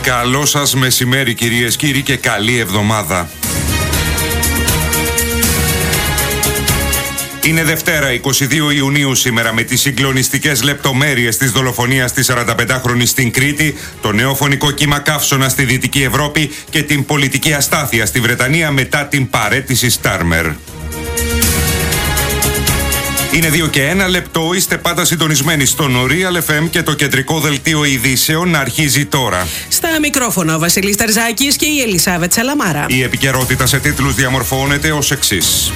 Καλό σας μεσημέρι κυρίες, κύριοι, και καλή εβδομάδα. Είναι Δευτέρα, 22 Ιουνίου σήμερα, με τις συγκλονιστικές λεπτομέρειες της δολοφονίας της 45χρονης στην Κρήτη, το νέο φωνικό κύμα καύσωνα στη Δυτική Ευρώπη και την πολιτική αστάθεια στη Βρετανία μετά την παραίτηση Στάρμερ. Είναι 2 και 1 λεπτό, είστε πάντα συντονισμένοι στο Real FM και το κεντρικό δελτίο ειδήσεων αρχίζει τώρα. Στα μικρόφωνα ο Βασίλης Ταρζάκης και η Ελισάβετ Σαλαμάρα. Η επικαιρότητα σε τίτλους διαμορφώνεται ως εξής.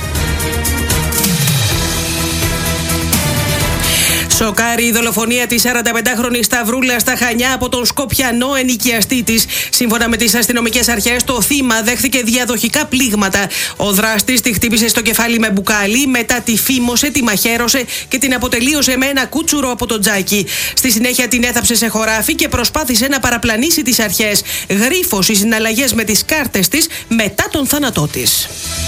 Σοκάρει η δολοφονία της 45χρονης Σταυρούλας στα Χανιά από τον σκοπιανό ενοικιαστή της. Σύμφωνα με τις αστυνομικές αρχές, το θύμα δέχθηκε διαδοχικά πλήγματα. Ο δράστης τη χτύπησε στο κεφάλι με μπουκάλι, μετά τη φήμωσε, τη μαχαίρωσε και την αποτελείωσε με ένα κούτσουρο από το τζάκι. Στη συνέχεια την έθαψε σε χωράφι και προσπάθησε να παραπλανήσει τις αρχές. Γρίφος οι συναλλαγές με τις κάρτες της μετά τον θάνατό της.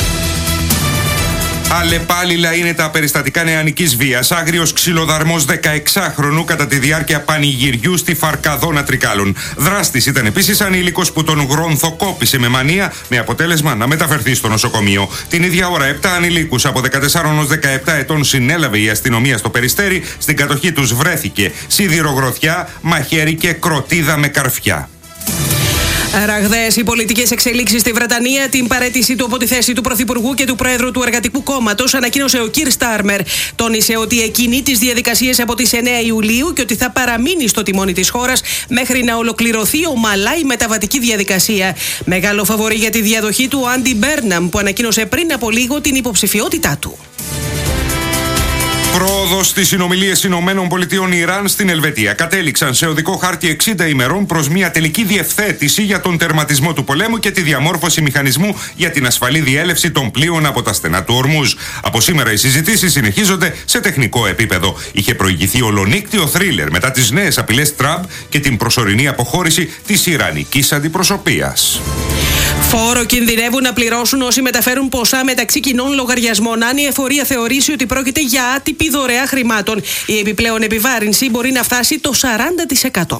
Αλλεπάλληλα είναι τα περιστατικά νεανικής βίας. Άγριος ξυλοδαρμός 16χρονου κατά τη διάρκεια πανηγυριού στη Φαρκαδόνα Τρικάλων. Δράστης ήταν επίσης ανήλικος που τον γρονθοκόπησε με μανία, με αποτέλεσμα να μεταφερθεί στο νοσοκομείο. Την ίδια ώρα 7 ανηλίκους από 14 ως 17 ετών συνέλαβε η αστυνομία στο Περιστέρι. Στην κατοχή τους βρέθηκε σιδηρογροθιά, μαχαίρι και κροτίδα με καρφιά. Ραγδαίες οι πολιτικές εξελίξεις στη Βρετανία. Την παραίτηση του από τη θέση του Πρωθυπουργού και του Πρόεδρου του Εργατικού Κόμματος ανακοίνωσε ο Κιρ Στάρμερ. Τόνισε ότι εκκινεί τις διαδικασίες από τις 9 Ιουλίου και ότι θα παραμείνει στο τιμόνι της χώρας μέχρι να ολοκληρωθεί ομαλά η μεταβατική διαδικασία. Μεγάλο φαβορί για τη διαδοχή του Άντι Μπέρναμ, που ανακοίνωσε πριν από λίγο την υποψηφιότητά του. Πρόοδος στις συνομιλίες ΗΠΑ Ιράν στην Ελβετία. Κατέληξαν σε οδικό χάρτη 60 ημερών προς μια τελική διευθέτηση για τον τερματισμό του πολέμου και τη διαμόρφωση μηχανισμού για την ασφαλή διέλευση των πλοίων από τα στενά του Ορμούζ. Από σήμερα οι συζητήσεις συνεχίζονται σε τεχνικό επίπεδο. Είχε προηγηθεί ολονύκτιο θρίλερ μετά τις νέες απειλές Τραμπ και την προσωρινή αποχώρηση της ιρανικής αντιπροσωπείας. Φόρο κινδυνεύουν να πληρώσουν όσοι μεταφέρουν ποσά μεταξύ κοινών λογαριασμών, αν η εφορία θεωρήσει ότι πρόκειται για άτυπη δωρεά χρημάτων. Η επιπλέον επιβάρυνση μπορεί να φτάσει το 40%.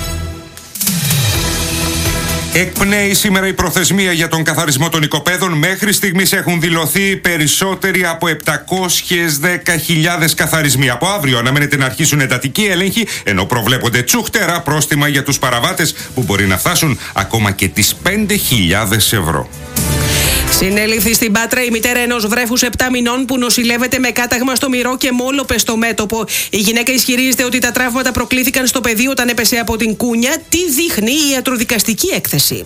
Εκπνέει σήμερα η προθεσμία για τον καθαρισμό των οικοπαίδων. Μέχρι στιγμής έχουν δηλωθεί περισσότεροι από 710.000 καθαρισμοί. Από αύριο αναμένεται να αρχίσουν εντατικοί έλεγχοι, ενώ προβλέπονται τσουχτερά πρόστιμα για τους παραβάτες που μπορεί να φτάσουν ακόμα και τις 5.000 ευρώ. Συνέληφθη στην Πάτρα η μητέρα ενός βρέφους 7 μηνών που νοσηλεύεται με κάταγμα στο μυρό και μόλοπε στο μέτωπο. Η γυναίκα ισχυρίζεται ότι τα τραύματα προκλήθηκαν στο παιδί όταν έπεσε από την κούνια. Τι δείχνει η ιατροδικαστική έκθεση.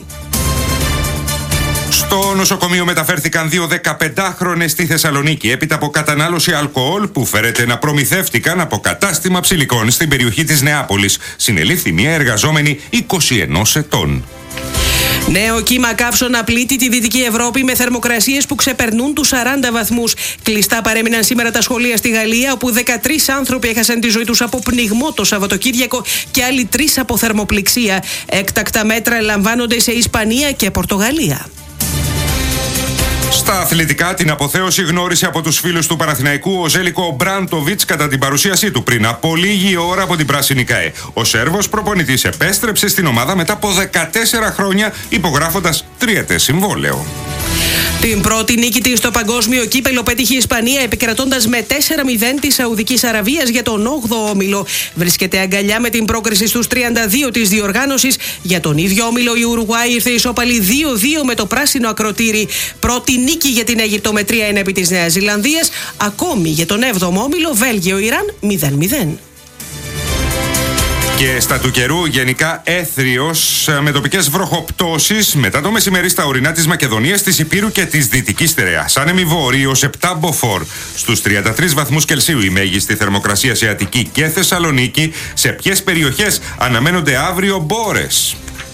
Στο νοσοκομείο μεταφέρθηκαν 2 15χρονες στη Θεσσαλονίκη έπειτα από κατανάλωση αλκοόλ που φέρεται να προμηθεύτηκαν από κατάστημα ψηλικών στην περιοχή της Νεάπολης. Συνελήφθη μια εργαζόμενη 21 ετών. Νέο κύμα καύσωνα πλήττει τη Δυτική Ευρώπη με θερμοκρασίες που ξεπερνούν τους 40 βαθμούς. Κλειστά παρέμειναν σήμερα τα σχολεία στη Γαλλία, όπου 13 άνθρωποι έχασαν τη ζωή τους από πνιγμό το Σαββατοκύριακο και άλλοι 3 από θερμοπληξία. Έκτακτα μέτρα λαμβάνονται σε Ισπανία και Πορτογαλία. Στα αθλητικά, την αποθέωση γνώρισε από τους φίλους του Παναθηναϊκού ο Ζέλικο Μπράντοβιτς κατά την παρουσίασή του πριν από λίγη ώρα από την Πράσινη ΚΑΕ. Ο Σέρβος προπονητής επέστρεψε στην ομάδα μετά από 14 χρόνια υπογράφοντας τριετές συμβόλαιο. Την πρώτη νίκη της στο παγκόσμιο κύπελο πέτυχε η Ισπανία επικρατώντας με 4-0 της Σαουδικής Αραβίας για τον 8ο όμιλο. Βρίσκεται αγκαλιά με την πρόκριση στους 32 της διοργάνωσης. Για τον ίδιο όμιλο η Ουρουγουάη ήρθε ισόπαλη 2-2 με το πράσινο ακροτήρι. Πρώτη νίκη για την Αίγυπτο με 3-1 επί της Νέας Ζηλανδίας. Ακόμη για τον 7ο όμιλο Βέλγιο-Ιράν 0-0. Και στα του καιρού γενικά έθριος με τοπικές βροχοπτώσεις μετά το μεσημέρι στα ορεινά της Μακεδονίας, της Ηπείρου και της Δυτικής Στερεάς. Άνεμοι βόρειοι ως 7 μποφόρ. Στους 33 βαθμούς Κελσίου η μέγιστη θερμοκρασία σε Αττική και Θεσσαλονίκη. Σε ποιες περιοχές αναμένονται αύριο μπόρες?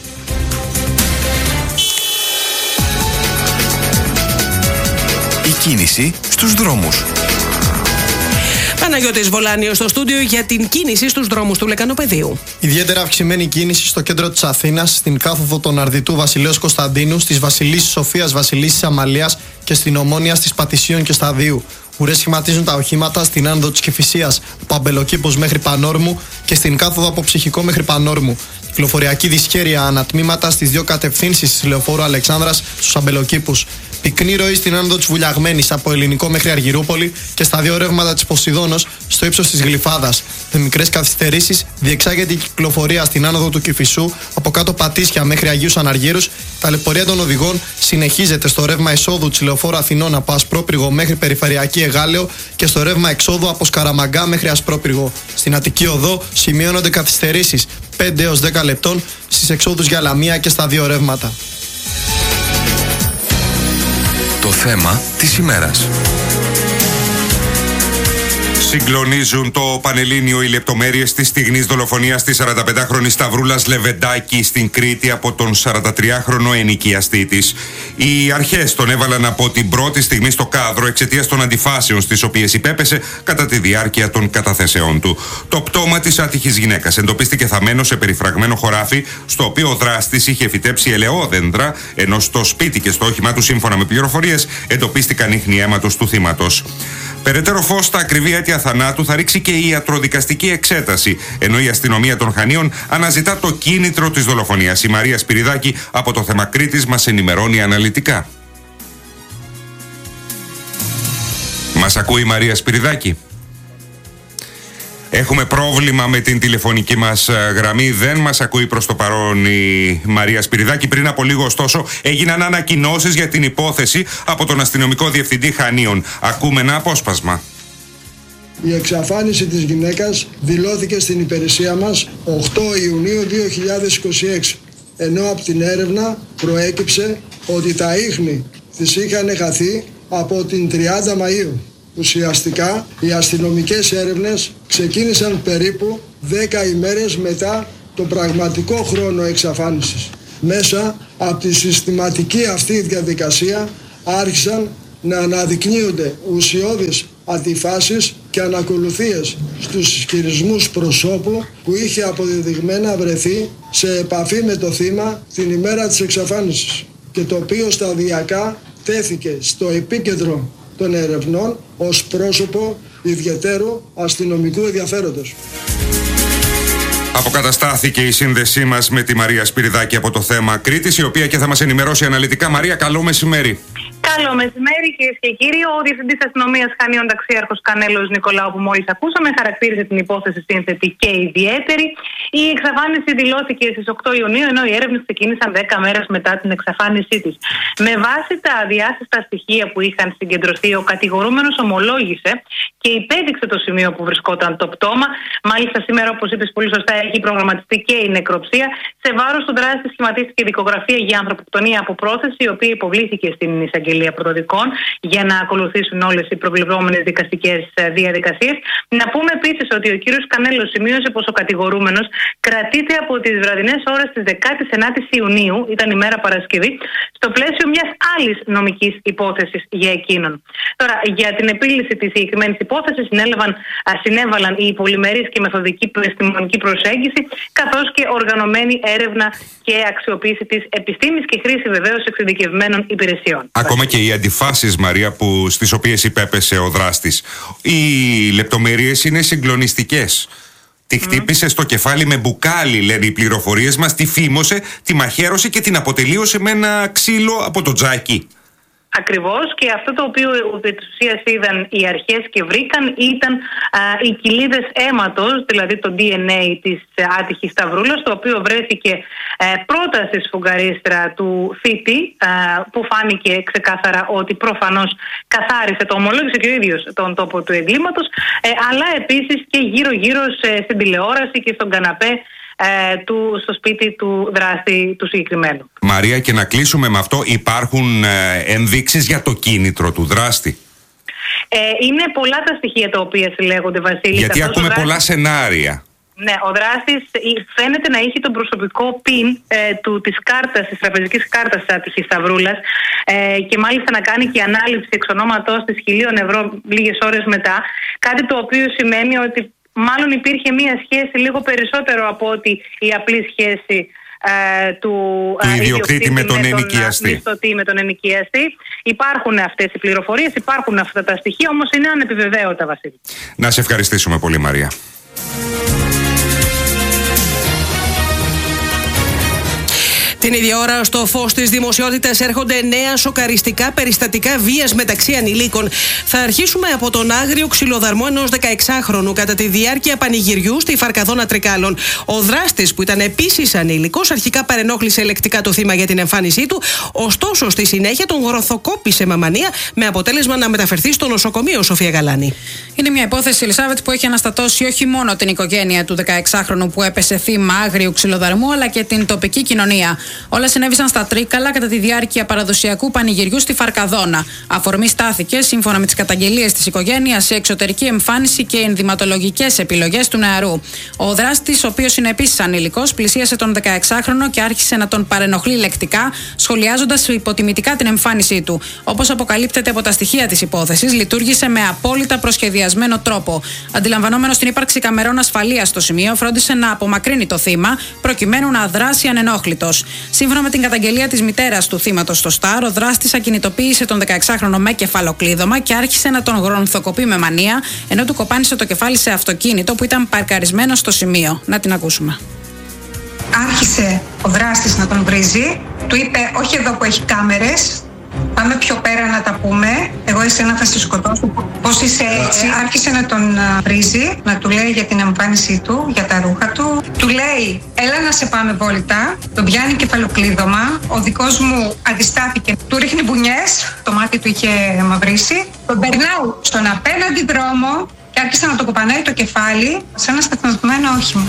Η κίνηση στους δρόμους. Παναγιώτης Βολάνιος στο στούντιο για την κίνηση στους δρόμους του Λεκανοπεδίου. Ιδιαίτερα αυξημένη κίνηση στο κέντρο της Αθήνας, στην κάθοδο των Αρδιτού Βασιλέως Κωνσταντίνου, στις Βασιλίσσης Σοφίας, Βασιλίσσης Αμαλίας και στην Ομόνια στις Πατησίων και Σταδίου. Ουρές σχηματίζουν τα οχήματα στην άνοδο της Κηφισίας από Αμπελοκήπος μέχρι Πανόρμου και στην κάθοδο από Ψυχικό μέχρι Πανόρμου. Κυκλοφοριακή δυσχέρεια ανατμήματα στις δύο κατευθύνσεις της λεωφόρου Αλεξάνδρας στους Αμπελοκήπους. Πυκνή ροή στην άνοδο της Βουλιαγμένης από Ελληνικό μέχρι Αργυρούπολη και στα δύο ρεύματα της Ποσειδώνος στο ύψος της Γλυφάδας. Με μικρές καθυστερήσεις διεξάγεται η κυκλοφορία στην άνοδο του Κηφισού από κάτω Πατήσια μέχρι Αγίους Αναργύρους. Ταλαιπωρία των οδηγών συνεχίζεται στο ρεύμα εισόδου της λεωφόρου Αθηνών από Ασπρόπυργο μέχρι Περιφερειακή Εγάλεο και στο ρεύμα εξόδου από Σκαραμαγκά μέχρι Ασπρόπυργο. Στην Αττική Οδό σημειώνονται καθυστερήσεις 5 έως 10 λεπτών στις εξόδους για Λαμία και στα δύο ρεύματα. Το θέμα της ημέρας. Συγκλονίζουν το Πανελλήνιο οι λεπτομέρειες της στιγνής δολοφονίας της 45χρονης Σταυρούλας Λεβεντάκη στην Κρήτη από τον 43χρονο ενοικιαστή της. Οι αρχές τον έβαλαν από την πρώτη στιγμή στο κάδρο εξαιτίας των αντιφάσεων στις οποίες υπέπεσε κατά τη διάρκεια των καταθέσεών του. Το πτώμα της άτυχης γυναίκας εντοπίστηκε θαμμένο σε περιφραγμένο χωράφι, στο οποίο ο δράστης είχε φυτέψει ελαιόδεντρα, ενώ στο σπίτι και στο όχημά του, σύμφωνα με πληροφορίες, εντοπίστηκαν ίχνη αίματος του θύματος. Περαιτέρω φως στα ακριβή αίτια θανάτου θα ρίξει και η ιατροδικαστική εξέταση, ενώ η αστυνομία των Χανίων αναζητά το κίνητρο της δολοφονίας. Η Μαρία Σπυριδάκη από το θέμα Κρήτης μας ενημερώνει αναλυτικά. Μας ακούει η Μαρία Σπυριδάκη? Έχουμε πρόβλημα με την τηλεφωνική μας γραμμή. Δεν μας ακούει προς το παρόν η Μαρία Σπυριδάκη. Πριν από λίγο, ωστόσο, έγιναν ανακοινώσεις για την υπόθεση από τον αστυνομικό διευθυντή Χανίων. Ακούμε ένα απόσπασμα. Η εξαφάνιση της γυναίκας δηλώθηκε στην υπηρεσία μας 8 Ιουνίου 2026, ενώ από την έρευνα προέκυψε ότι τα ίχνη της είχαν χαθεί από την 30 Μαΐου. Ουσιαστικά, οι αστυνομικές έρευνες ξεκίνησαν περίπου 10 ημέρες μετά τον πραγματικό χρόνο εξαφάνισης. Μέσα από τη συστηματική αυτή διαδικασία άρχισαν να αναδεικνύονται ουσιώδεις αντιφάσεις και ανακολουθίες στους ισχυρισμούς προσώπου που είχε αποδεδειγμένα βρεθεί σε επαφή με το θύμα την ημέρα της εξαφάνισης και το οποίο σταδιακά τέθηκε στο επίκεντρο των ερευνών ως πρόσωπο ιδιαιτέρου αστυνομικού ενδιαφέροντος. Αποκαταστάθηκε η σύνδεσή μας με τη Μαρία Σπυριδάκη από το θέμα Κρήτης, η οποία και θα μας ενημερώσει αναλυτικά. Μαρία, καλό μεσημέρι. Καλό μεσημέρι, κυρίες και κύριοι. Ο Διευθυντής Αστυνομίας Χανίων, ταξίαρχος Κανέλος Νικολάου, που μόλις ακούσαμε, χαρακτήριζε την υπόθεση σύνθετη και ιδιαίτερη. Η εξαφάνιση δηλώθηκε στις 8 Ιουνίου, ενώ οι έρευνες ξεκίνησαν 10 μέρες μετά την εξαφάνισή της. Με βάση τα αδιάσυστα στοιχεία που είχαν συγκεντρωθεί, ο κατηγορούμενος ομολόγησε και υπέδειξε το σημείο που βρισκόταν το πτώμα. Μάλιστα, σήμερα, όπως είπες πολύ σωστά, έχει προγραμματιστεί και η νεκροψία. Σε βάρος του δράστη σχηματίστηκε δικογραφία για ανθρωποκτονία από πρόθεση, η οποία υποβλήθηκε στην εισαγγελία πρωτοδικών για να ακολουθήσουν όλες οι προβλεπόμενες δικαστικές διαδικασίες. Να πούμε επίσης ότι ο κύριος Κανέλος σημείωσε πως ο κατηγορούμενος κρατείται από τις βραδινές ώρες της 19ης Ιουνίου, ήταν η μέρα Παρασκευή, στο πλαίσιο μιας άλλης νομικής υπόθεσης για εκείνον. Τώρα, για την επίλυση της συγκεκριμένης υπόθεσης συνέβαλαν η πολυμερής και μεθοδική επιστημονική προσέγγιση, καθώς και οργανωμένη έρευνα και αξιοποίηση της επιστήμης και χρήση βεβαίως εξειδικευμένων υπηρεσιών. Ακόμα και οι αντιφάσεις, Μαρία, στις οποίες υπέπεσε ο δράστης. Οι λεπτομέρειες είναι συγκλονιστικές. Τη χτύπησε στο κεφάλι με μπουκάλι, λένε οι πληροφορίες μας, τη φήμωσε, τη μαχαίρωσε και την αποτελείωσε με ένα ξύλο από το τζάκι. Ακριβώς, και αυτό το οποίο επί της ουσίας είδαν οι αρχές και βρήκαν ήταν οι κοιλίδες αίματος, δηλαδή το DNA της άτυχης Σταυρούλας, το οποίο βρέθηκε πρώτα στη σφουγγαρίστρα του θήτη, που φάνηκε ξεκάθαρα ότι προφανώς καθάρισε, το ομολόγησε και ο ίδιος, τον τόπο του εγκλήματος, αλλά επίσης και γύρω-γύρω στην τηλεόραση και στον καναπέ στο σπίτι του δράστη του συγκεκριμένου. Μαρία, και να κλείσουμε με αυτό, υπάρχουν ενδείξεις για το κίνητρο του δράστη? Είναι πολλά τα στοιχεία τα οποία συλλέγονται, Βασίλη. Γιατί ακούμε πολλά σενάρια. Ναι, ο δράστης φαίνεται να είχε τον προσωπικό PIN της κάρτας, της τραπεζικής κάρτας της άτυχης Σταυρούλας, και μάλιστα να κάνει και ανάληψη εξ ονόματός της 1.000 ευρώ λίγες ώρες μετά, κάτι το οποίο σημαίνει ότι μάλλον υπήρχε μία σχέση λίγο περισσότερο από ότι η απλή σχέση του ιδιοκτήτη με τον ενοικιαστή. Με τον ενοικιαστή. Υπάρχουν αυτές οι πληροφορίες, υπάρχουν αυτά τα στοιχεία, όμως είναι ανεπιβεβαίωτα, Βασίλη. Να σε ευχαριστήσουμε πολύ, Μαρία. Την ίδια ώρα, στο φως της δημοσιότητας έρχονται νέα σοκαριστικά περιστατικά βίας μεταξύ ανηλίκων. Θα αρχίσουμε από τον άγριο ξυλοδαρμό ενός 16χρονου κατά τη διάρκεια πανηγυριού στη Φαρκαδόνα Τρικάλων. Ο δράστης, που ήταν επίσης ανήλικος, αρχικά παρενόχλησε λεκτικά το θύμα για την εμφάνισή του, ωστόσο στη συνέχεια τον γροθοκόπησε με μανία, με αποτέλεσμα να μεταφερθεί στο νοσοκομείο. Σοφία Γαλάνη. Είναι μια υπόθεση, Ελισάβετ, που έχει αναστατώσει όχι μόνο την οικογένεια του 16χρονου που έπεσε θύμα άγριου ξυλοδαρμού, αλλά και την τοπική κοινωνία. Όλα συνέβησαν στα Τρίκαλα κατά τη διάρκεια παραδοσιακού πανηγυριού στη Φαρκαδόνα. Αφορμή στάθηκε, σύμφωνα με τις καταγγελίες της οικογένειας, σε εξωτερική εμφάνιση και ενδυματολογικές επιλογές του νεαρού. Ο δράστης, ο οποίος είναι επίσης ανήλικος, πλησίασε τον 16χρονο και άρχισε να τον παρενοχλεί λεκτικά, σχολιάζοντας υποτιμητικά την εμφάνισή του. Όπως αποκαλύπτεται από τα στοιχεία της υπόθεσης, λειτουργήσε με απόλυτα προσχεδιασμένο τρόπο. Αντιλαμβανόμενος την ύπαρξη καμερών ασφαλείας στο σημείο, φρόντισε να απομακρύνει το θύμα, προκειμένου να δράσει ανενόχλητος. Σύμφωνα με την καταγγελία της μητέρας του θύματος στο Σταρ, ο δράστης ακινητοποίησε τον 16χρονο με κεφαλοκλείδωμα και άρχισε να τον γρονθοκοπεί με μανία, ενώ του κοπάνισε το κεφάλι σε αυτοκίνητο που ήταν παρκαρισμένο στο σημείο. Να την ακούσουμε. Άρχισε ο δράστης να τον βρίζει, του είπε όχι εδώ που έχει κάμερες, πάμε πιο πέρα να τα πούμε, εγώ εσένα θα σε σκοτώσω, πώς είσαι έτσι. Άρχισε να τον βρίζει, να του λέει για την εμφάνισή του, για τα ρούχα του. Του λέει έλα να σε πάμε βόλτα, τον πιάνει κεφαλοκλείδωμα, ο δικός μου αντιστάθηκε, του ρίχνει μπουνιές, το μάτι του είχε μαυρίσει, τον περνάω στον απέναντι δρόμο και άρχισε να το κοπανάει το κεφάλι σε ένα σταθμισμένο όχημα.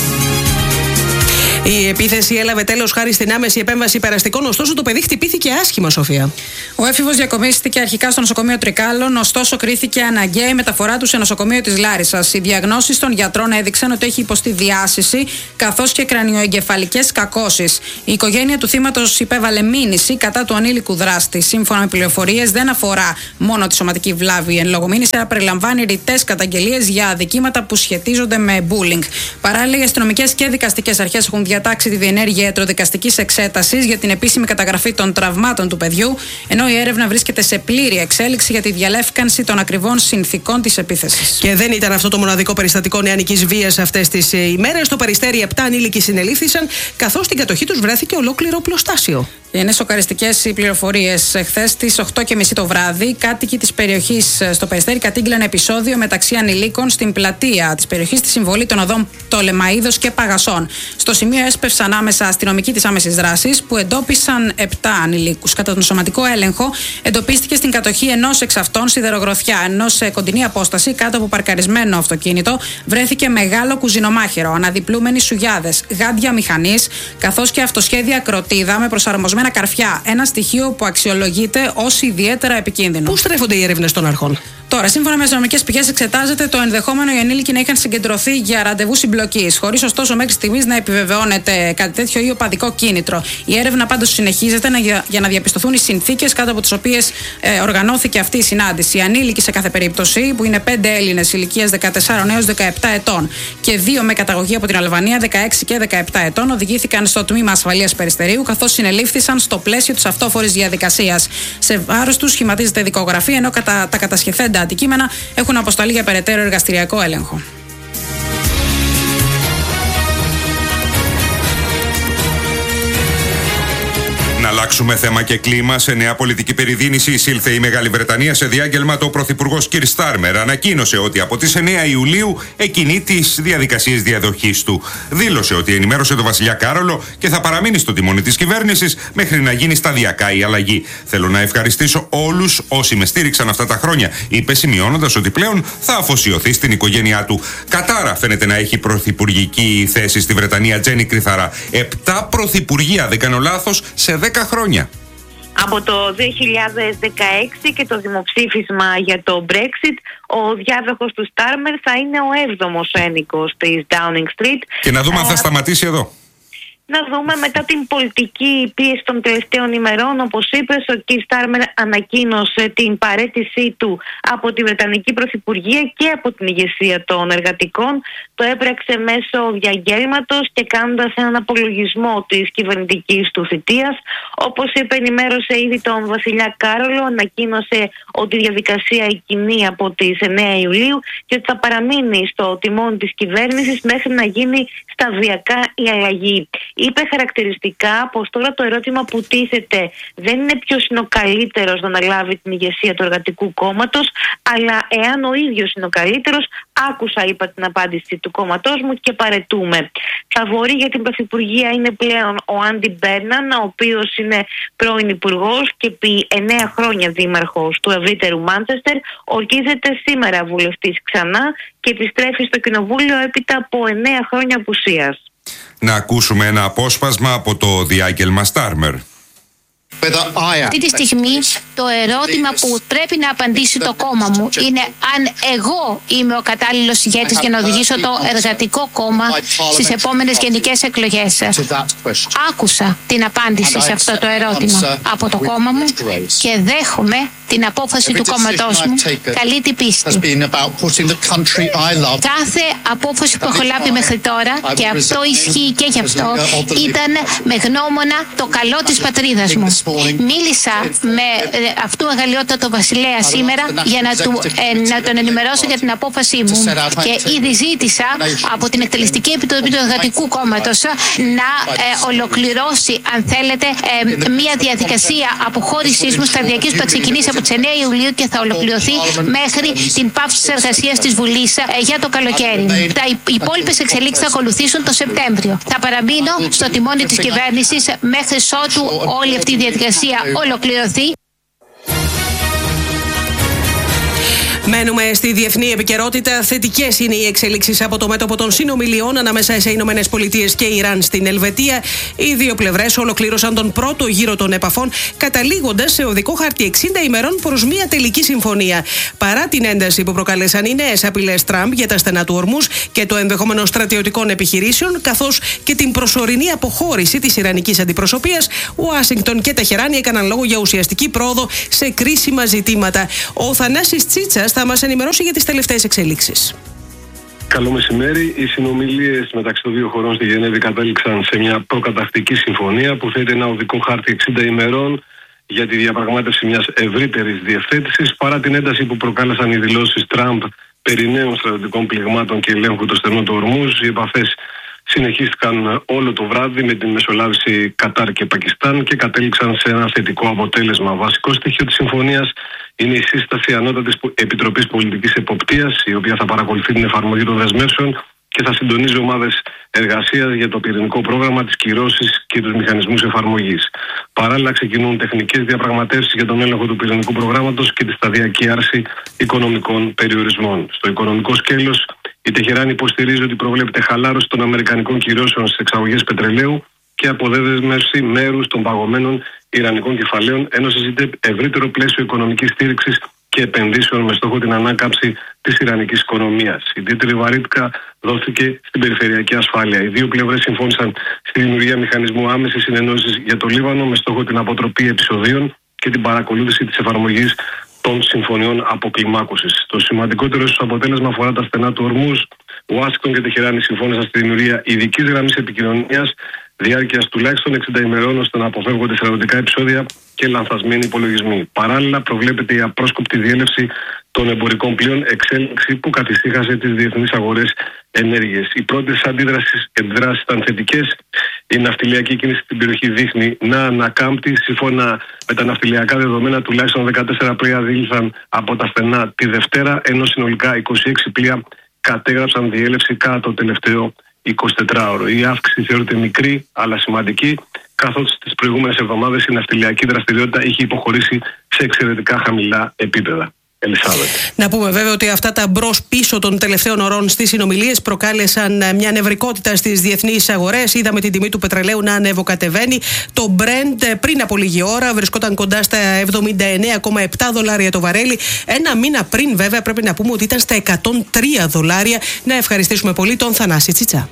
Η επίθεση έλαβε τέλος χάρη στην άμεση επέμβαση περαστικών, ωστόσο το παιδί χτυπήθηκε άσχημα, Σοφία. Ο έφηβος διακομίστηκε αρχικά στο νοσοκομείο Τρικάλων, ωστόσο κρίθηκε αναγκαία η μεταφορά του σε νοσοκομείο της Λάρισσας. Οι διαγνώσεις των γιατρών έδειξαν ότι έχει υποστεί διάσηση καθώς και κρανιοεγκεφαλικές κακώσεις. Η οικογένεια του θύματος υπέβαλε μήνυση κατά του ανήλικου δράστη. Σύμφωνα με πληροφορίες, δεν αφορά μόνο τη σωματική βλάβη εν λόγω μήνυση, αλλά περιλαμβάνει ρητές καταγγελίες για αδικήματα που σχετίζονται με bullying. Παράλληλα, οι αστυνομικές και δικαστικές αρχές έχουν διατάξει τη διενέργεια ιατροδικαστικής εξέτασης για την επίσημη καταγραφή των τραυμάτων του παιδιού, ενώ η έρευνα βρίσκεται σε πλήρη εξέλιξη για τη διαλεύκανση των ακριβών συνθηκών της επίθεσης. Και δεν ήταν αυτό το μοναδικό περιστατικό νεανικής βίας αυτές τις ημέρες. Στο Περιστέρι 7 ανήλικοι συνελήφθησαν, καθώς στην κατοχή τους βρέθηκε ολόκληρο οπλοστάσιο. Είναι σοκαριστικές οι πληροφορίες. Χθες στις 8:30 το βράδυ, κάτοικοι της περιοχής στο Περιστέρι κατήγγειλαν επεισόδιο μεταξύ ανηλίκων στην πλατεία της περιοχής στη συμβολή των οδών Πτολεμαΐδος και Παγασών. Στο σημείο έσπευσαν άμεσα αστυνομικοί της άμεσης δράσης που εντόπισαν 7 ανηλίκους. Κατά τον σωματικό έλεγχο, εντοπίστηκε στην κατοχή ενός εξ αυτών σιδερογροθιά, ενώ σε κοντινή απόσταση κάτω από παρκαρισμένο αυτοκίνητο βρέθηκε μεγάλο κουζινομάχαιρο, αναδιπλούμενοι σουγιάδες, γάντια μηχανής, καθώς και αυτοσχέδια κροτίδα με προσαρμοσμένα καρφιά. Ένα στοιχείο που αξιολογείται ως ιδιαίτερα επικίνδυνο. Πού στρέφονται οι έρευνες των αρχών? Τώρα, σύμφωνα με αστυνομικές πηγές, εξετάζεται το ενδεχόμενο οι ανήλικοι να είχαν συγκεντρωθεί για ραντεβού συμπλοκής, χωρίς ωστόσο μέχρι στιγμής να επιβεβαιώνεται κάτι τέτοιο ή οπαδικό κίνητρο. Η έρευνα πάντως συνεχίζεται για να διαπιστωθούν οι συνθήκες κάτω από τις οποίες οργανώθηκε αυτή η συνάντηση. Οι ανήλικοι σε κάθε περίπτωση, που είναι 5 Έλληνες ηλικίας 14 έως 17 ετών και 2 με καταγωγή από την Αλβανία, 16 και 17 ετών, οδηγήθηκαν στο τμήμα ασφαλείας Περιστερίου, καθώς συνελήφθησαν στο πλαίσιο της αυτόφορης διαδικασίας. Σε βάρος τους σχηματίζεται δικογραφία, ενώ τα κατασχεθέντα αντικείμενα έχουν αποσταλεί για περαιτέρω εργαστηριακό έλεγχο. Να αλλάξουμε θέμα και κλίμα. Σε νέα πολιτική περιδίνηση εισήλθε η Μεγάλη Βρετανία σε διάγγελμα. Το πρωθυπουργός Κιρ Στάρμερ ανακοίνωσε ότι από τις 9 Ιουλίου εκκινεί τις διαδικασίες διαδοχής του. Δήλωσε ότι ενημέρωσε τον βασιλιά Κάρολο και θα παραμείνει στο τιμόνι της κυβέρνησης μέχρι να γίνει σταδιακά η αλλαγή. Θέλω να ευχαριστήσω όλους όσοι με στήριξαν αυτά τα χρόνια, είπε, σημειώνοντας ότι πλέον θα αφοσιωθεί στην οικογένειά του. Κατάρα φαίνεται να έχει πρωθυπουργική θέση στη Βρετανία Τζένι Κρυθαρά. 7 πρωθυπουργία, δεν κάνω λάθος, σε 10 χρόνια. Από το 2016 και το δημοψήφισμα για το Brexit, ο διάδοχος του Στάρμερ θα είναι ο 7ος ένοικος της Downing Street. Και να δούμε αν θα σταματήσει εδώ. Να δούμε μετά την πολιτική πίεση των τελευταίων ημερών. Όπως είπες, ο Κιρ Στάρμερ ανακοίνωσε την παραίτησή του από τη Βρετανική Πρωθυπουργία και από την ηγεσία των εργατικών. Το έπραξε μέσω διαγγέλματος και κάνοντας έναν απολογισμό της κυβερνητικής του θητείας. Όπως είπε, ενημέρωσε ήδη τον βασιλιά Κάρολο, ανακοίνωσε ότι η διαδικασία εκκινεί από τις 9 Ιουλίου και ότι θα παραμείνει στο τιμόνι της κυβέρνησης μέχρι να γίνει σταδιακά η αλλαγή. είπε χαρακτηριστικά πως τώρα το ερώτημα που τίθεται δεν είναι ποιος είναι ο καλύτερος να αναλάβει την ηγεσία του Εργατικού Κόμματος, αλλά εάν ο ίδιος είναι ο καλύτερος. Άκουσα, είπα, την απάντηση του κόμματός μου και παρετούμε. Φαβορί για την πρωθυπουργία είναι πλέον ο Άντι Μπέρναν, ο οποίος είναι πρώην υπουργός και επί 9 χρόνια δήμαρχος του ευρύτερου Μάντσεστερ. Ορκίζεται σήμερα βουλευτής ξανά και επιστρέφει στο κοινοβούλιο έπειτα από 9 χρόνια απουσίας. Να ακούσουμε ένα απόσπασμα από το διάγγελμα Στάρμερ. Αυτή τη στιγμή το ερώτημα που πρέπει να απαντήσει το κόμμα μου είναι αν εγώ είμαι ο κατάλληλος ηγέτης για να οδηγήσω το Εργατικό Κόμμα στις επόμενες γενικές εκλογές. Άκουσα την απάντηση σε αυτό το ερώτημα από το κόμμα μου και δέχομαι την απόφαση του κόμματός μου καλή την πίστη. Κάθε απόφαση που έχω λάβει μέχρι τώρα, και αυτό ισχύει και γι' αυτό, ήταν με γνώμονα το καλό της πατρίδας μου. Μίλησα με αυτού μεγαλειότατο βασιλέα σήμερα για να τον ενημερώσω για την απόφασή μου και ήδη ζήτησα από την Εκτελεστική Επιτροπή του Εργατικού Κόμματος να ολοκληρώσει, αν θέλετε, μια διαδικασία αποχώρησής μου σταδιακής που θα ξεκινήσει από τις 9 Ιουλίου και θα ολοκληρωθεί μέχρι την πάυση της εργασίας της Βουλής για το καλοκαίρι. Τα υπόλοιπες εξελίξεις θα ακολουθήσουν το Σεπτέμβριο. Θα παραμείνω στο τιμόνι της κυβέρνησης μέχρι ότου όλη αυτή η διαδικασία ολοκληρωθεί. Μένουμε στη διεθνή επικαιρότητα. Θετικές είναι οι εξελίξεις από το μέτωπο των συνομιλιών ανάμεσα σε Ηνωμένες Πολιτείες και Ιράν στην Ελβετία. Οι δύο πλευρές ολοκλήρωσαν τον πρώτο γύρο των επαφών, καταλήγοντας σε οδικό χάρτη 60 ημερών προς μια τελική συμφωνία. Παρά την ένταση που προκαλέσαν οι νέες απειλές Τραμπ για τα στενά του Ορμούζ και το ενδεχόμενο στρατιωτικών επιχειρήσεων, καθώς και την προσωρινή αποχώρηση της ιρανικής αντιπροσωπείας, Ουάσιγκτον και Τεχεράνη έκαναν λόγο για ουσιαστική πρόοδο σε κρίσιμα ζητήματα. Ο Θανάσης Τσίτσας θα μας ενημερώσει για τις τελευταίες εξελίξεις. Καλό μεσημέρι. Οι συνομιλίες μεταξύ των δύο χωρών στη Γενέβη κατέληξαν σε μια προκαταρκτική συμφωνία που θέτει ένα οδικό χάρτη 60 ημερών για τη διαπραγμάτευση μιας ευρύτερης διευθέτησης. Παρά την ένταση που προκάλεσαν οι δηλώσεις Τραμπ περί νέων στρατιωτικών πληγμάτων και ελέγχου του στενού του Ορμούζ, οι επαφές συνεχίστηκαν όλο το βράδυ με την μεσολάβηση Κατάρ και Πακιστάν και κατέληξαν σε ένα θετικό αποτέλεσμα. Βασικό στοιχείο της συμφωνίας είναι η σύσταση Ανώτατης Επιτροπής Πολιτικής Εποπτείας, η οποία θα παρακολουθεί την εφαρμογή των δεσμεύσεων και θα συντονίζει ομάδες εργασίας για το πυρηνικό πρόγραμμα, τις κυρώσεις και τους μηχανισμούς εφαρμογής. Παράλληλα, ξεκινούν τεχνικές διαπραγματεύσεις για τον έλεγχο του πυρηνικού προγράμματος και τη σταδιακή άρση οικονομικών περιορισμών. Στο οικονομικό σκέλος, η Τεχεράνη υποστηρίζει ότι προβλέπεται χαλάρωση των αμερικανικών κυρώσεων στις εξαγωγές πετρελαίου και αποδέσμευση μέρους των παγωμένων ιρανικών κεφαλαίων, ενώ συζητείται ευρύτερο πλαίσιο οικονομικής στήριξης και επενδύσεων με στόχο την ανάκαμψη της ιρανικής οικονομίας. Ιδιαίτερη βαρύτητα δόθηκε στην περιφερειακή ασφάλεια. Οι δύο πλευρές συμφώνησαν στη δημιουργία μηχανισμού άμεσης συνεννόησης για το Λίβανο με στόχο την αποτροπή επεισοδίων και την παρακολούθηση της εφαρμογής των συμφωνιών αποκλιμάκωσης. Το σημαντικότερο ίσως αποτέλεσμα αφορά τα στενά του Ορμούζ. Ουάσιγκτον και Τεχεράνη συμφώνησαν στη δημιουργία ειδικής γραμμής επικοινωνίας διάρκειας τουλάχιστον 60 ημερών ώστε να αποφεύγονται στρατιωτικά επεισόδια και λανθασμένοι υπολογισμοί. Παράλληλα, προβλέπεται η απρόσκοπτη διέλευση των εμπορικών πλοίων, εξέλιξη που καθησύχασε τις διεθνείς αγορές ενέργειας. Οι πρώτες αντιδράσεις ήταν θετικές. Η ναυτιλιακή κίνηση στην περιοχή δείχνει να ανακάμπτει. Σύμφωνα με τα ναυτιλιακά δεδομένα, τουλάχιστον 14 πλοία δήλωσαν από τα στενά τη Δευτέρα, ενώ συνολικά 26 πλοία κατέγραψαν διέλευση κατά το τελευταίο 24ωρο. Η αύξηση θεωρείται μικρή αλλά σημαντική, καθώς τις προηγούμενες εβδομάδες η ναυτιλιακή δραστηριότητα είχε υποχωρήσει σε εξαιρετικά χαμηλά επίπεδα. Να πούμε βέβαια ότι αυτά τα μπρος-πίσω των τελευταίων ωρών στις συνομιλίες προκάλεσαν μια νευρικότητα στις διεθνείς αγορές. Είδαμε την τιμή του πετρελαίου να ανεβοκατεβαίνει. Το Brent πριν από λίγη ώρα βρισκόταν κοντά στα $79,7 το βαρέλι. Ένα μήνα πριν βέβαια πρέπει να πούμε ότι ήταν στα $103. Να ευχαριστήσουμε πολύ τον Θανάση Τσίτσά.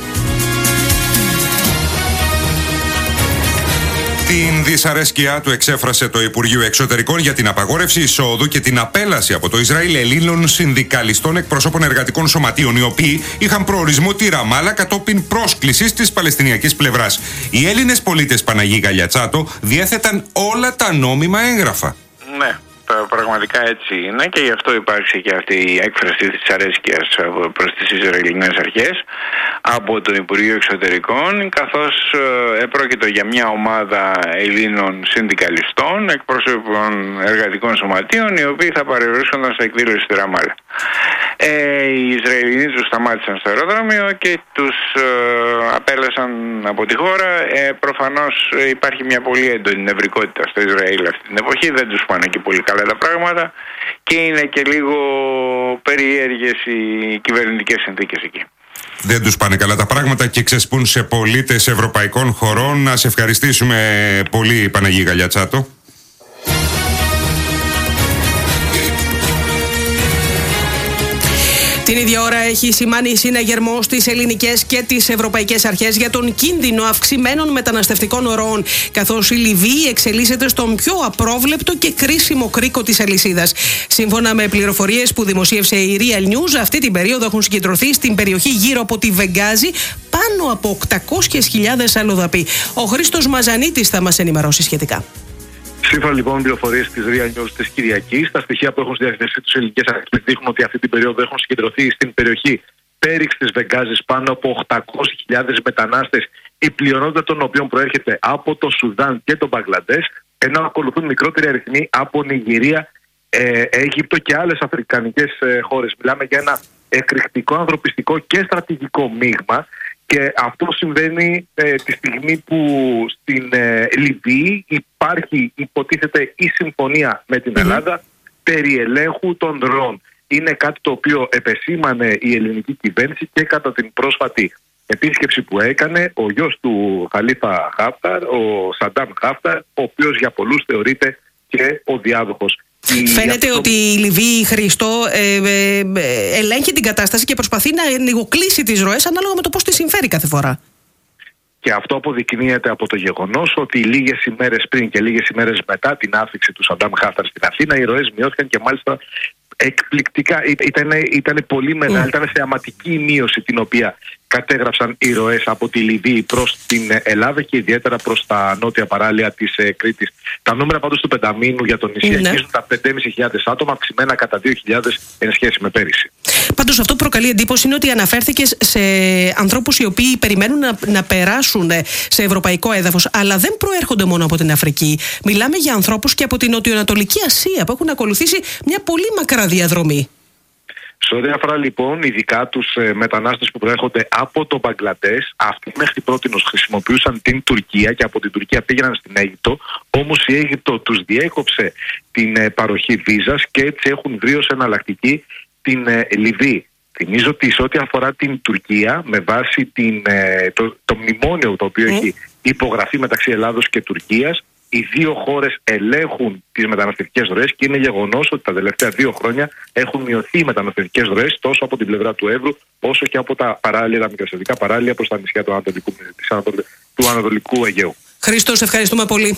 Την δυσαρέσκειά του εξέφρασε το Υπουργείο Εξωτερικών για την απαγόρευση εισόδου και την απέλαση από το Ισραήλ Ελλήνων συνδικαλιστών εκπροσώπων εργατικών σωματείων, οι οποίοι είχαν προορισμό τη Ραμάλα κατόπιν πρόσκλησης της Παλαιστινιακής πλευράς. Οι Έλληνες πολίτες, Παναγί Γαλιατσάτο, διέθεταν όλα τα νόμιμα έγγραφα. Ναι. πραγματικά έτσι είναι και γι' αυτό υπάρχει και αυτή η έκφραση της δυσαρέσκειας προς τις Ισραηλινές αρχές από το Υπουργείο Εξωτερικών, καθώς επρόκειτο για μια ομάδα Ελλήνων συνδικαλιστών, εκπρόσωπων εργατικών σωματείων, οι οποίοι θα παρευρίσκονταν σε εκδήλωση στη Ραμάλα. Οι Ισραηλινοί τους σταμάτησαν στο αεροδρόμιο και τους απέλασαν από τη χώρα. Προφανώς υπάρχει μια πολύ έντονη νευρικότητα στο Ισραήλ αυτή την εποχή, δεν τους πάνε και πολύ καλά τα πράγματα και είναι και λίγο περίεργες οι κυβερνητικές συνθήκες εκεί. Δεν τους πάνε καλά τα πράγματα και ξεσπούν σε πολίτες ευρωπαϊκών χωρών. Να σε ευχαριστήσουμε πολύ, Παναγή Γαλιατσάτο. Την ίδια ώρα έχει σημάνει συναγερμό στις ελληνικές και τις ευρωπαϊκές αρχές για τον κίνδυνο αυξημένων μεταναστευτικών ροών, καθώς η Λιβύη εξελίσσεται στον πιο απρόβλεπτο και κρίσιμο κρίκο της αλυσίδας. Σύμφωνα με πληροφορίες που δημοσίευσε η Real News, αυτή την περίοδο έχουν συγκεντρωθεί στην περιοχή γύρω από τη Βεγγάζη πάνω από 800.000 αλλοδαποί. Ο Χρήστος Μαζανίτης θα μας ενημερώσει σχετικά. Σύμφωνα λοιπόν με πληροφορίες της Real News της Κυριακής, τα στοιχεία που έχουν στη διαθεσή τους ελληνικές αρχές δείχνουν ότι αυτή την περίοδο έχουν συγκεντρωθεί στην περιοχή πέριξ της Βεγγάζης πάνω από 800.000 μετανάστες, η πλειονότητα των οποίων προέρχεται από το Σουδάν και το Μπαγκλαντές, ενώ ακολουθούν μικρότεροι αριθμοί από Νιγηρία, Αίγυπτο και άλλες αφρικανικές χώρες. Μιλάμε για ένα εκρηκτικό ανθρωπιστικό και στρατηγικό μείγμα. Και αυτό συμβαίνει τη στιγμή που στην Λιβύη υπάρχει, υποτίθεται, η συμφωνία με την Ελλάδα περί ελέγχου των ροών. Είναι κάτι το οποίο επεσήμανε η ελληνική κυβέρνηση και κατά την πρόσφατη επίσκεψη που έκανε ο γιος του Χαλίφα Χάφταρ, ο Σαντάμ Χάφταρ, ο οποίος για πολλούς θεωρείται και ο διάδοχος. Φαίνεται ότι η Λιβύη, Χρήστο, ελέγχει την κατάσταση και προσπαθεί να λιγοκλείσει τις ροές ανάλογα με το πώς τη συμφέρει κάθε φορά. Και αυτό αποδεικνύεται από το γεγονός ότι λίγες ημέρες πριν και λίγες ημέρες μετά την άφηξη του Σαντάμ Χάφταρ στην Αθήνα, οι ροές μειώθηκαν και μάλιστα εκπληκτικά. Ήταν πολύ μεγάλη, ήταν θεαματική μείωση την οποία κατέγραψαν οι ροές από τη Λιβύη προς την Ελλάδα και ιδιαίτερα προς τα νότια παράλια της Κρήτης. Τα νούμερα πάντως του πενταμήνου για το νησί αγγίζουν τα 5.500 άτομα, αυξημένα κατά 2.000 εν σχέση με πέρυσι. Πάντως αυτό που προκαλεί εντύπωση είναι ότι αναφέρθηκες σε ανθρώπους οι οποίοι περιμένουν να περάσουν σε ευρωπαϊκό έδαφος, αλλά δεν προέρχονται μόνο από την Αφρική. Μιλάμε για ανθρώπους και από την Νοτιοανατολική Ασία που έχουν ακολουθήσει μια πολύ μακρά διαδρομή. Σε ό,τι αφορά λοιπόν ειδικά τους μετανάστες που προέρχονται από το Μπαγκλαντές, αυτοί μέχρι πρότινος χρησιμοποιούσαν την Τουρκία και από την Τουρκία πήγαιναν στην Αίγυπτο, όμως η Αίγυπτο τους διέκοψε την παροχή βίζας και έτσι έχουν βρει ως εναλλακτική την Λιβύη. Θυμίζω ότι σε ό,τι αφορά την Τουρκία, με βάση το μνημόνιο το οποίο έχει υπογραφεί μεταξύ Ελλάδος και Τουρκίας, οι δύο χώρες ελέγχουν τις μεταναστευτικές ροές και είναι γεγονός ότι τα τελευταία 2 χρόνια έχουν μειωθεί οι μεταναστευτικές ροές τόσο από την πλευρά του Εύρου όσο και από τα μικρασιατικά παράλια προς τα νησιά του Ανατολικού Αιγαίου. Χρήστο, ευχαριστούμε πολύ.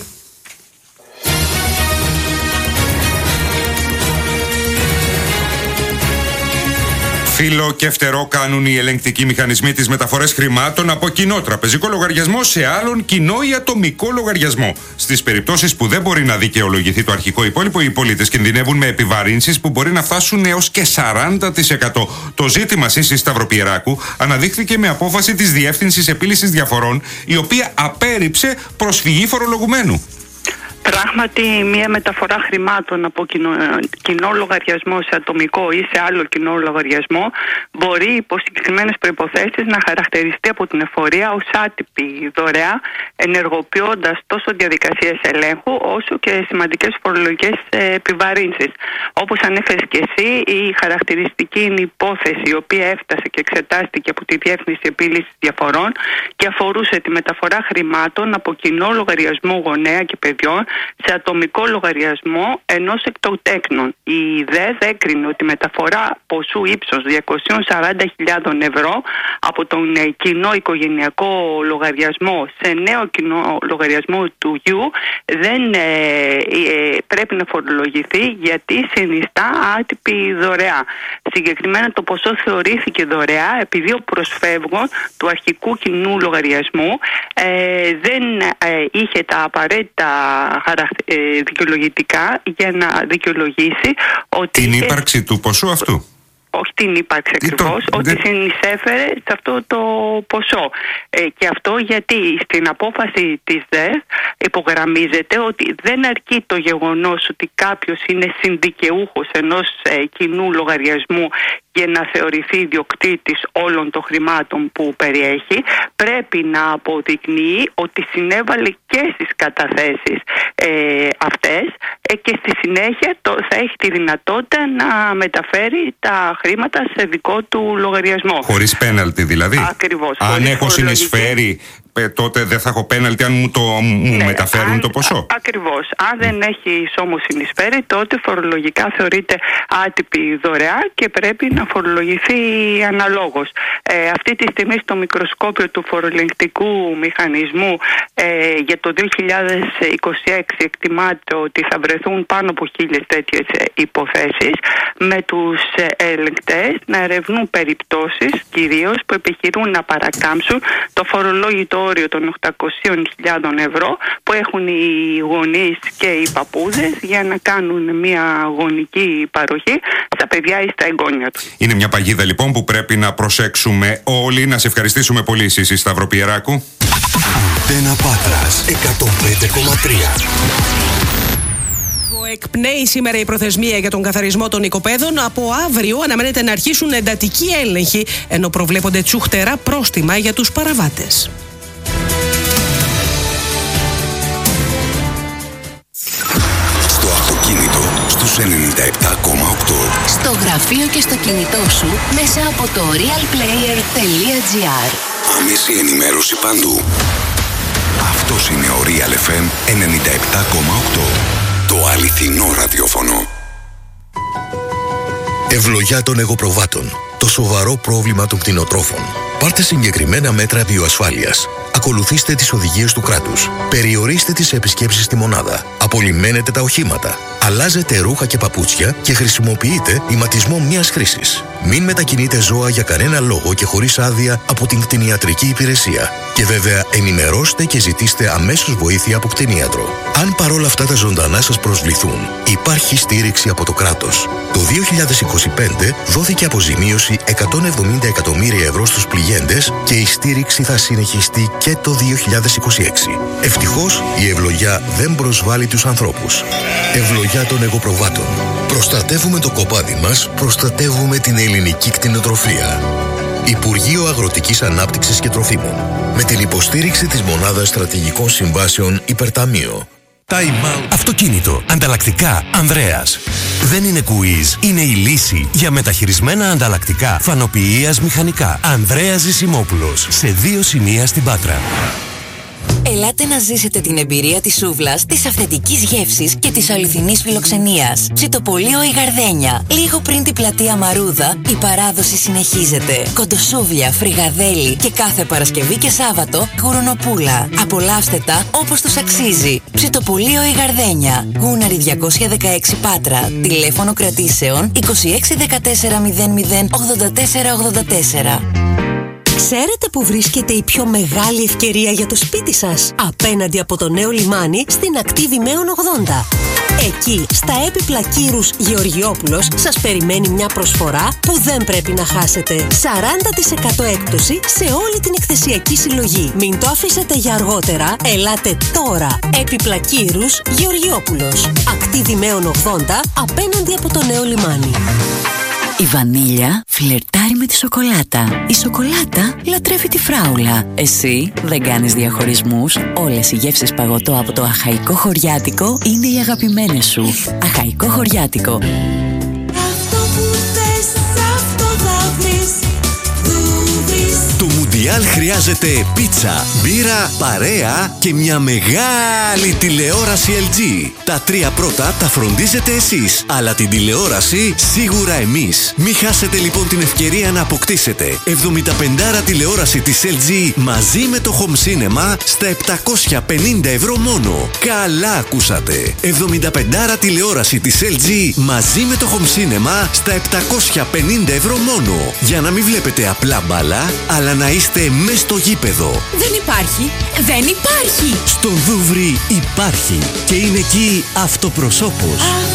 Φύλλο και φτερό κάνουν οι ελεγκτικοί μηχανισμοί της μεταφορές χρημάτων από κοινό τραπεζικό λογαριασμό σε άλλον κοινό ή ατομικό λογαριασμό. Στις περιπτώσεις που δεν μπορεί να δικαιολογηθεί το αρχικό υπόλοιπο, οι πολίτες κινδυνεύουν με επιβαρύνσεις που μπορεί να φτάσουν έως και 40%. Το ζήτημα Σύσης Σταυροπιεράκου αναδείχθηκε με απόφαση της Διεύθυνσης Επίλυσης Διαφορών, η οποία απέρριψε προσφυγή φορολογουμένου. Πράγματι, μια μεταφορά χρημάτων από κοινό λογαριασμό σε ατομικό ή σε άλλο κοινό λογαριασμό μπορεί υπό συγκεκριμένες προϋποθέσεις να χαρακτηριστεί από την εφορία ως άτυπη δωρεά, ενεργοποιώντας τόσο διαδικασίες ελέγχου όσο και σημαντικές φορολογικές επιβαρύνσεις. Όπως ανέφερες και εσύ, η χαρακτηριστική είναι η υπόθεση η οποία έφτασε και εξετάστηκε από τη Διεύθυνση Επίλυσης Διαφορών και αφορούσε τη μεταφορά χρημάτων από κοινό λογαριασμό γονέα και παιδιών σε ατομικό λογαριασμό ενός εκ των τέκνων. Η ΔΕΔ έκρινε ότι η μεταφορά ποσού ύψος 240.000 ευρώ από τον κοινό οικογενειακό λογαριασμό σε νέο κοινό λογαριασμό του γιου δεν πρέπει να φορολογηθεί γιατί συνιστά άτυπη δωρεά. Συγκεκριμένα το ποσό θεωρήθηκε δωρεά επειδή ο προσφεύγων του αρχικού κοινού λογαριασμού δεν είχε τα απαραίτητα δικαιολογητικά για να δικαιολογήσει ότι... Την ύπαρξη του ποσού αυτού. Όχι την ύπαρξη ακριβώς, ότι συνεισέφερε σε αυτό το ποσό. Και αυτό γιατί στην απόφαση της ΔΕΘ υπογραμμίζεται ότι δεν αρκεί το γεγονός ότι κάποιος είναι συνδικαιούχος ενός κοινού λογαριασμού για να θεωρηθεί ιδιοκτήτης όλων των χρημάτων που περιέχει, πρέπει να αποδεικνύει ότι συνέβαλε και στις καταθέσεις αυτές και στη συνέχεια θα έχει τη δυνατότητα να μεταφέρει τα χρήματα σε δικό του λογαριασμό. Χωρίς πέναλτι δηλαδή. Ακριβώς. Αν έχω συνεισφέρει, τότε δεν θα έχω πέναλτι αν μου μεταφέρουν το ποσό. Ακριβώς. Αν δεν έχεις όμως συνεισφέρει, τότε φορολογικά θεωρείται άτυπη δωρεά και πρέπει να φορολογηθεί αναλόγως. Αυτή τη στιγμή στο μικροσκόπιο του φοροελεγκτικού μηχανισμού για το 2026 εκτιμάται ότι θα βρεθούν πάνω από 1.000 τέτοιες υποθέσεις, με τους ελεγκτές να ερευνούν περιπτώσεις κυρίως που επιχειρούν να παρακάμψουν το φορολόγητο όριο των 800.000 ευρώ που έχουν οι γονείς και οι παππούδες για να κάνουν μια γονική παροχή στα παιδιά ή στα εγγόνια τους. Είναι μια παγίδα λοιπόν που πρέπει να προσέξουμε όλοι. Να σε ευχαριστήσουμε πολύ Σύση Σταυροπιεράκου. Αντένα Πάτρας 105,3. Εκπνέει σήμερα η προθεσμία για τον καθαρισμό των οικοπαίδων. Από αύριο αναμένεται να αρχίσουν εντατικοί έλεγχοι, ενώ προβλέπονται τσουχτερά πρόστιμα για τους παραβάτες. Στο αυτοκίνητο στους 97,8. Στο γραφείο και στο κινητό σου μέσα από το realplayer.gr. Άμεση ενημέρωση παντού. Αυτός είναι ο Real FM 97,8. Το αληθινό ραδιόφωνο. Ευλογιά των εγωπροβάτων. Το σοβαρό πρόβλημα των κτηνοτρόφων. Πάρτε συγκεκριμένα μέτρα βιοασφάλειας. Ακολουθήστε τις οδηγίες του κράτους. Περιορίστε τις επισκέψεις στη μονάδα. Απολυμμένετε τα οχήματα. Αλλάζετε ρούχα και παπούτσια και χρησιμοποιείτε ηματισμό μιας χρήσης. Μην μετακινείτε ζώα για κανένα λόγο και χωρίς άδεια από την κτηνιατρική υπηρεσία. Και βέβαια ενημερώστε και ζητήστε αμέσως βοήθεια από κτηνίατρο. Αν παρόλα αυτά τα ζωντανά σας προσβληθούν, υπάρχει στήριξη από το κράτος. Το 2025 δόθηκε αποζημίωση 170 εκατομμύρια ευρώ στους πληγέντες και η στήριξη θα συνεχιστεί και το 2026. Ευτυχώς η ευλογιά δεν προσβάλλει τους ανθρώπους. Ευλογιά των εγωπροβάτων. Προστατεύουμε το κοπάδι μας, προστατεύουμε την ελληνική κτηνοτροφία. Υπουργείο Αγροτικής Ανάπτυξης και Τροφίμων. Με την υποστήριξη της Μονάδας Στρατηγικών Συμβάσεων Υπερταμείο. Time Out. Αυτοκίνητο. Ανταλλακτικά Ανδρέας. Δεν είναι quiz, είναι η λύση για μεταχειρισμένα ανταλλακτικά φανοποιίας μηχανικά. Ανδρέας Ζησιμόπουλος. Σε 2 σημεία στην Πάτρα. Ελάτε να ζήσετε την εμπειρία της σούβλας, της αυθεντικής γεύσης και της αληθινής φιλοξενίας. Ψητοπολείο η Γαρδένια. Λίγο πριν την πλατεία Μαρούδα, η παράδοση συνεχίζεται. Κοντοσούβλια, φρυγαδέλι και κάθε Παρασκευή και Σάββατο γουρνοπούλα. Απολαύστε τα όπως τους αξίζει. Ψητοπολείο η Γαρδένια. Γούναρη 216 Πάτρα. Τηλέφωνο κρατήσεων 26 14 00 84 84. Ξέρετε που βρίσκεται η πιο μεγάλη ευκαιρία για το σπίτι σας? Απέναντι από το νέο λιμάνι στην ακτή Δημαίων 80. Εκεί, στα έπιπλα Κύρους Γεωργιόπουλος, σας περιμένει μια προσφορά που δεν πρέπει να χάσετε. 40% έκπτωση σε όλη την εκθεσιακή συλλογή. Μην το αφήσετε για αργότερα. Ελάτε τώρα. Έπιπλα Κύρους Γεωργιόπουλος. Ακτή Δημαίων 80, απέναντι από το νέο λιμάνι. Η βανίλια φλερτάρει με τη σοκολάτα. Η σοκολάτα λατρεύει τη φράουλα. Εσύ δεν κάνεις διαχωρισμούς. Όλες οι γεύσεις παγωτό από το Αχαϊκό Χωριάτικο είναι οι αγαπημένες σου. Αχαϊκό Χωριάτικο. Το Μουντιάλ χρειάζεται πίτσα, μπύρα, παρέα και μια μεγάλη τηλεόραση LG. Τα 3 πρώτα τα φροντίζετε εσείς, αλλά την τηλεόραση σίγουρα εμείς. Μην χάσετε λοιπόν την ευκαιρία να αποκτήσετε 75 τηλεόραση της LG μαζί με το Home Cinema στα 750 ευρώ μόνο. Καλά ακούσατε! 75 τηλεόραση της LG μαζί με το Home Cinema στα 750 ευρώ μόνο. Για να μην βλέπετε απλά μπάλα, αλλά να είστε Είστε μες στο γήπεδο. Δεν υπάρχει. Δεν υπάρχει. Στον Δούβρι υπάρχει. Και είναι εκεί αυτοπροσώπος.